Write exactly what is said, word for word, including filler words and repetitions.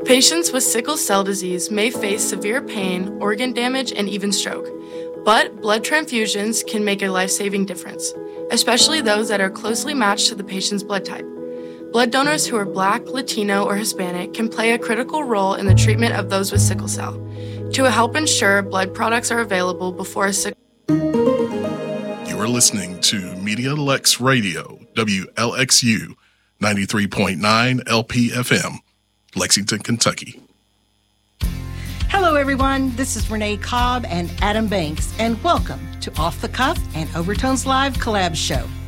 Patients with sickle cell disease may face severe pain, organ damage, and even stroke. But blood transfusions can make a life-saving difference, especially those that are closely matched to the patient's blood type. Blood donors who are Black, Latino, or Hispanic can play a critical role in the treatment of those with sickle cell to help ensure blood products are available before a sickle. You are listening to Media Lex Radio, W L X U, ninety-three point nine L P F M, Lexington, Kentucky. Hello, everyone. This is Renee Cobb and Adam Banks, and welcome to Off the Cuff and Overtones Live Collab Show.